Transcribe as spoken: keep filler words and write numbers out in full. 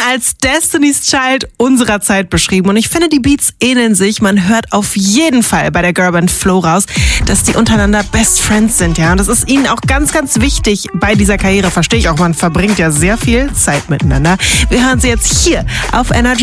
als Destiny's Child unserer Zeit beschrieben. Und ich finde, die Beats ähneln sich. Man hört auf jeden Fall bei der Girlband Flo raus, dass die untereinander Best Friends sind. Ja, und das ist ihnen auch ganz, ganz wichtig bei dieser Karriere. Verstehe ich auch, man verbringt ja sehr viel Zeit miteinander. Wir hören sie jetzt hier auf Energy.